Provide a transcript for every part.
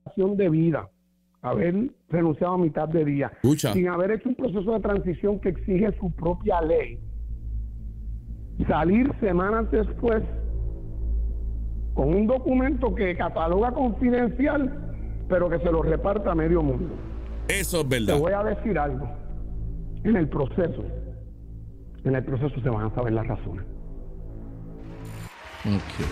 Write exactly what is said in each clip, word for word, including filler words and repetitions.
de vida, haber renunciado a mitad de día, Escucha. sin haber hecho un proceso de transición que exige su propia ley, salir semanas después con un documento que cataloga confidencial, pero que se lo reparta a medio mundo. Eso es Te verdad. voy a decir algo. En el proceso, en el proceso se van a saber las razones. Okay.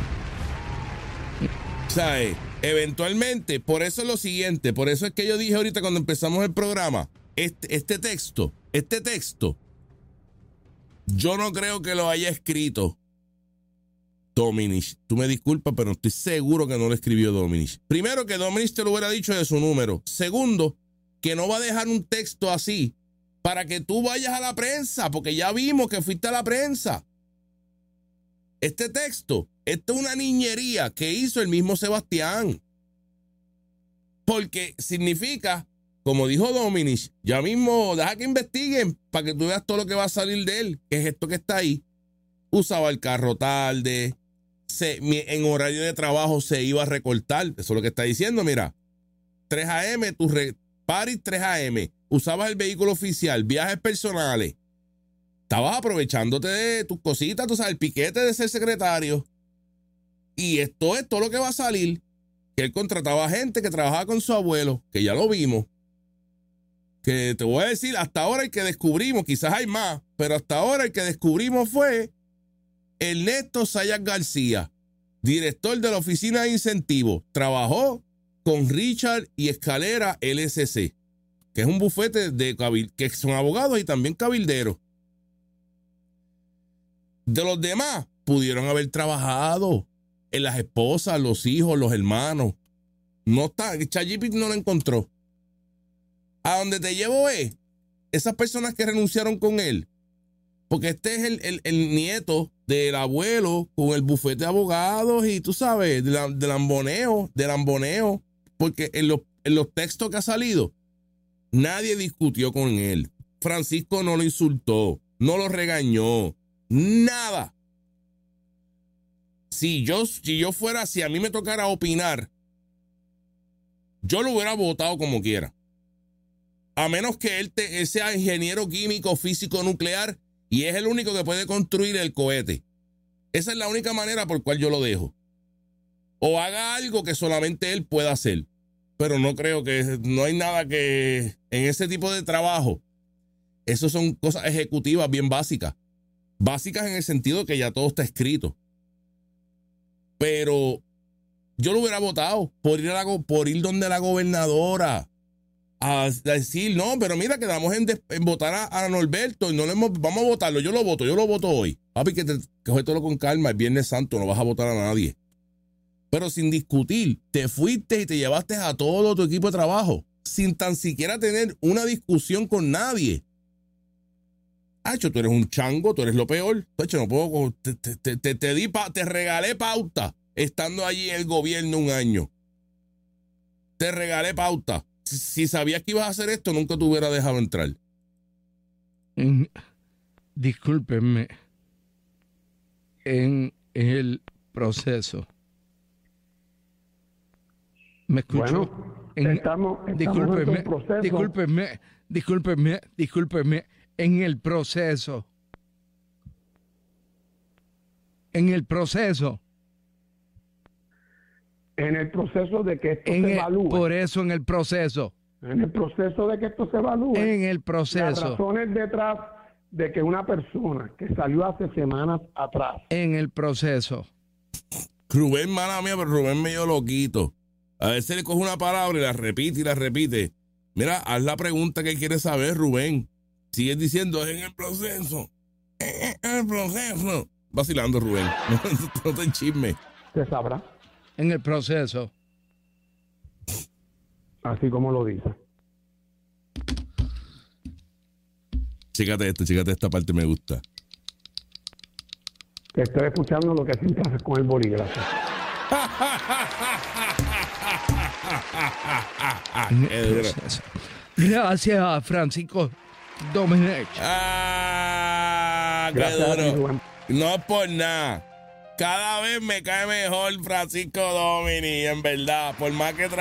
O sea, eh, eventualmente, por eso es lo siguiente, por eso es que yo dije ahorita cuando empezamos el programa, este, este texto, este texto, yo no creo que lo haya escrito Dominich. Tú me disculpas, pero estoy seguro que no lo escribió Dominich. Primero, que Dominich te lo hubiera dicho de su número. Segundo, que no va a dejar un texto así para que tú vayas a la prensa, porque ya vimos que fuiste a la prensa. Este texto, esto es una niñería que hizo el mismo Sebastián. Porque significa, como dijo Dominich, ya mismo deja que investiguen para que tú veas todo lo que va a salir de él, que es esto que está ahí. Usaba el carro tarde, se, en horario de trabajo se iba a recortar, eso es lo que está diciendo, mira, tres a eme, tu re, party tres a eme, usabas el vehículo oficial, viajes personales, estabas aprovechándote de tus cositas, tú sabes, el piquete de ser secretario. Y esto es todo lo que va a salir, que él contrataba gente que trabajaba con su abuelo, que ya lo vimos, que te voy a decir, hasta ahora el que descubrimos, quizás hay más, pero hasta ahora el que descubrimos fue Ernesto Sayas García, director de la Oficina de Incentivos. Trabajó con Richard y Escalera L S C, que es un bufete de cabil- que son abogados y también cabilderos. De los demás, pudieron haber trabajado en las esposas, los hijos, los hermanos. No está, ChatGPT no lo encontró. A donde te llevo es esas personas que renunciaron con él, porque este es el, el, el nieto del abuelo con el bufete de abogados y tú sabes, del de lamboneo, de lamboneo, porque en los, en los textos que ha salido, nadie discutió con él. Francisco no lo insultó, no lo regañó, nada. Si yo, si yo fuera, si a mí me tocara opinar, yo lo hubiera votado como quiera. A menos que él, te, él sea ingeniero químico, físico, nuclear, y es el único que puede construir el cohete. Esa es la única manera por cual yo lo dejo. O haga algo que solamente él pueda hacer. Pero no creo que, no hay nada que, en ese tipo de trabajo, eso son cosas ejecutivas bien básicas. Básicas en el sentido que ya todo está escrito. Pero yo lo hubiera votado por ir, a la, por ir donde la gobernadora a decir, no, pero mira, quedamos en, de, en votar a, a Norberto y no le hemos, vamos a votarlo, yo lo voto, yo lo voto hoy. Papi, que te coge todo con calma, el Viernes Santo no vas a votar a nadie. Pero sin discutir, te fuiste y te llevaste a todo tu equipo de trabajo, sin tan siquiera tener una discusión con nadie. Hacho, tú eres un chango, tú eres lo peor. Hacho, no puedo, te, te, te, te, te, di pa, te regalé pauta estando allí en el gobierno un año. Te regalé pauta. Si, si sabías que ibas a hacer esto, nunca te hubiera dejado entrar. En, discúlpenme. En, en el proceso. ¿Me escucho? Bueno, en, estamos, estamos discúlpenme, en el proceso. discúlpenme, discúlpenme, discúlpenme. En el proceso. En el proceso. En el proceso de que esto En se el, evalúe. por eso en el proceso. En el proceso de que esto se evalúe. En el Las proceso. razones detrás de que una persona que salió hace semanas atrás. En el proceso. Rubén, mala mía, pero Rubén medio loquito. A veces le coge una palabra y la repite y la repite. Mira, haz la pregunta que quiere saber, Rubén. Sigues diciendo, en el proceso. En el proceso. Vacilando, Rubén. No, no te enchisme. Se sabrá. En el proceso. Así como lo dice. Chécate esto, chécate esta parte, me gusta. Que estoy escuchando lo que siempre haces con el bolígrafo. Gracias, Francisco Domenech. Ah, qué Gracias, duro. No es por nada. Cada vez me cae mejor Francisco Domini, en verdad. Por más que tra